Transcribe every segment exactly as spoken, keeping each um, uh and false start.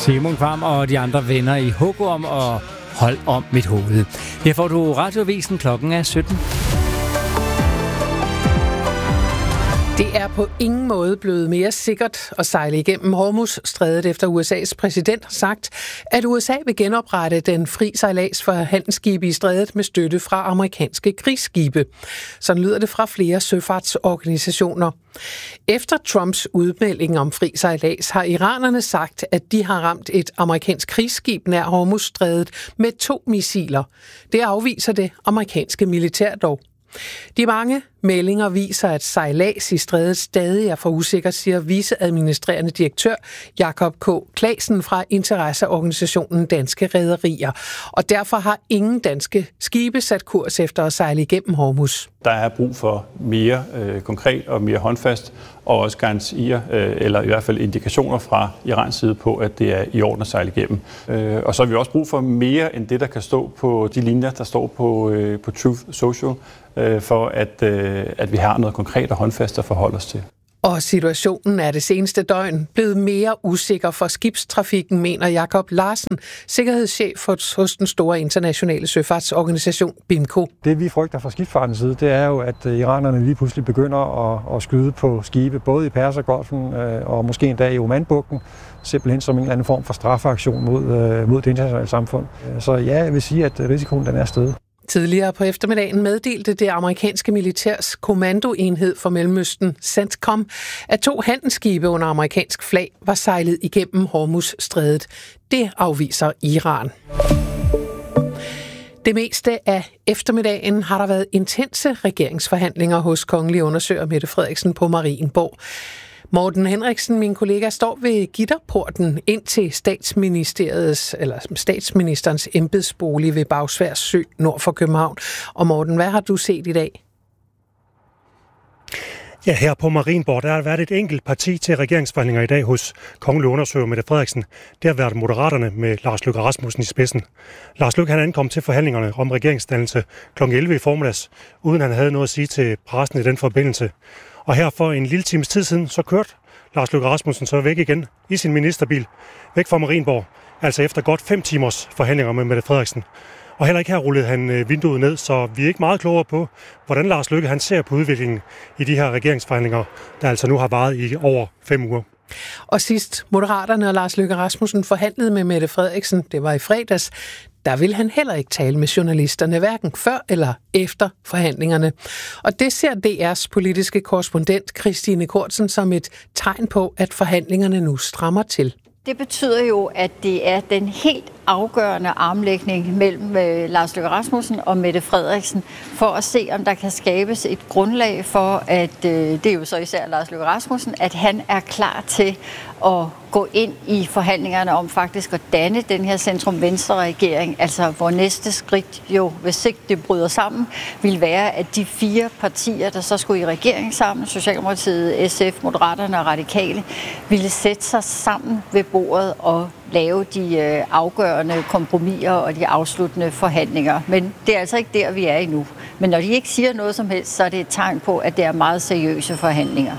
Simon Kvam og de andre venner i hugger om og hold om mit hoved. Her får du Radioavisen, klokken er sytten. Det er på ingen måde blevet mere sikkert at sejle igennem Hormuzstrædet, efter U S A's præsident har sagt, at U S A vil genoprette den fri sejlads for handelsskibe i strædet med støtte fra amerikanske krigsskibe. Sådan lyder det fra flere søfartsorganisationer. Efter Trumps udmelding om fri sejlads har iranerne sagt, at de har ramt et amerikansk krigsskib nær Hormuzstrædet med to missiler. Det afviser det amerikanske militær dog. De mange meldinger viser, at sejlads i strædet stadig er for usikker, siger viceadministrerende direktør Jakob K. Claesen fra interesseorganisationen Danske Rederier. Og derfor har ingen danske skibe sat kurs efter at sejle igennem Hormuz. Der er brug for mere øh, konkret og mere håndfast, og også garantier, øh, eller i hvert fald indikationer fra Irans side på, at det er i orden at sejle igennem. Øh, og så har vi også brug for mere end det, der kan stå på de linjer, der står på, øh, på Truth Social, øh, for at, øh, at vi har noget konkret og håndfast at forholde os til. Og situationen er det seneste døgn blevet mere usikker for skibstrafikken, mener Jakob Larsen, sikkerhedschef hos den store internationale søfartsorganisation B I M C O. Det vi frygter fra skibsfartens side, det er jo, at iranerne lige pludselig begynder at, at skyde på skibe, både i Persergolfen og måske endda i Omanbugten, simpelthen som en eller anden form for straffeaktion mod, mod det internationale samfund. Så ja, jeg vil sige, at risikoen den er steget. Tidligere på eftermiddagen meddelte det amerikanske militærs kommandoenhed for Mellemøsten, CENTCOM, at to handelsskibe under amerikansk flag var sejlet igennem Hormuzstrædet. Det afviser Iran. Det meste af eftermiddagen har der været intense regeringsforhandlinger hos kongelig undersøger Mette Frederiksen på Marienborg. Morten Henriksen, min kollega, står ved gitterporten ind til statsministeriets, eller statsministerens embedsbolig ved Bagsværd Sø nord for København. Og Morten, hvad har du set i dag? Ja, her på Marienborg, der har været et enkelt parti til regeringsforhandlinger i dag hos kongelig undersøger Mette Frederiksen. Det har været Moderaterne med Lars Løkke Rasmussen i spidsen. Lars Løkke han ankom til forhandlingerne om regeringsdannelse klokken elleve i formiddags, uden han havde noget at sige til pressen i den forbindelse. Og her for en lille times tid siden, så kørte Lars Løkke Rasmussen så væk igen i sin ministerbil, væk fra Marienborg, altså efter godt fem timers forhandlinger med Mette Frederiksen. Og heller ikke her rullede han vinduet ned, så vi er ikke meget klogere på, hvordan Lars Løkke han ser på udviklingen i de her regeringsforhandlinger, der altså nu har varet i over fem uger. Og sidst Moderaterne og Lars Løkke Rasmussen forhandlede med Mette Frederiksen, det var i fredags, der vil han heller ikke tale med journalisterne, hverken før eller efter forhandlingerne. Og det ser D R's politiske korrespondent Christine Kortsen som et tegn på, at forhandlingerne nu strammer til. Det betyder jo, at det er den helt afgørende armlægning mellem øh, Lars Løkke Rasmussen og Mette Frederiksen, for at se, om der kan skabes et grundlag for, at øh, det er jo så især Lars Løkke Rasmussen, at han er klar til at gå ind i forhandlingerne om faktisk at danne den her centrum-venstre-regering, altså hvor næste skridt jo, hvis ikke det bryder sammen, vil være, at de fire partier, der så skulle i regering sammen, Socialdemokratiet, S F, Moderaterne og Radikale, ville sætte sig sammen ved bordet og lave de øh, afgørende kompromiser og de afsluttende forhandlinger. Men det er altså ikke der, vi er endnu. Men når de ikke siger noget som helst, så er det et tegn på, at det er meget seriøse forhandlinger.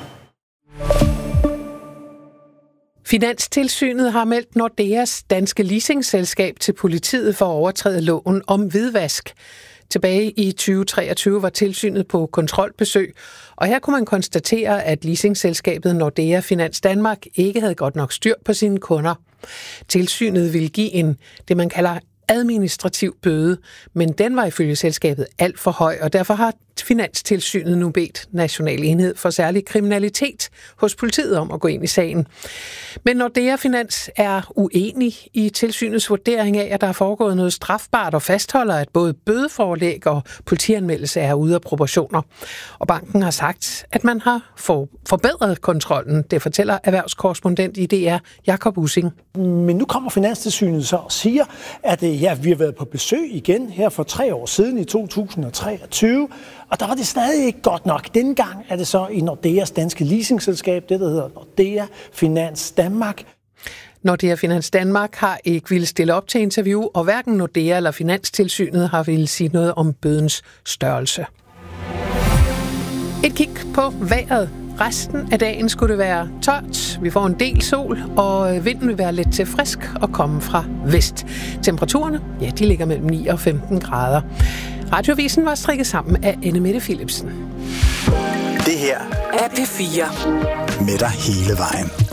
Finanstilsynet har meldt Nordeas danske leasingselskab til politiet for at overtræde loven om hvidvask. Tilbage i tyve treogtyve var tilsynet på kontrolbesøg, og her kunne man konstatere, at leasingselskabet Nordea Finans Danmark ikke havde godt nok styr på sine kunder. Tilsynet ville give en, det man kalder administrativ bøde, men den var ifølge selskabet alt for høj, og derfor har Finanstilsynet nu bedt National Enhed for Særlig Kriminalitet hos politiet om at gå ind i sagen. Men Nordea Finans er uenig i tilsynets vurdering af, at der er foregået noget strafbart og fastholder, at både bødeforelæg og politianmeldelse er ude af proportioner. Og banken har sagt, at man har for forbedret kontrollen. Det fortæller erhvervskorrespondent i D R Jakob Ussing. Men nu kommer Finanstilsynet så og siger, at ja, vi har været på besøg igen her for tre år siden i to tusind treogtyve, og der var det stadig ikke godt nok. Denne gang er det så i Nordeas danske leasingselskab, det der hedder Nordea Finans Danmark. Nordea Finans Danmark har ikke ville stille op til interview, og hverken Nordea eller Finanstilsynet har ville sige noget om bødens størrelse. Et kig på vejret. resten af dagen skulle det være tørt. Vi får en del sol, og vinden vil være lidt til frisk og komme fra vest. Temperaturerne, ja, de ligger mellem ni og femten grader. Radioavisen var strikket sammen af Anne Mette Philipsen. Det her er P fire. Med dig hele vejen.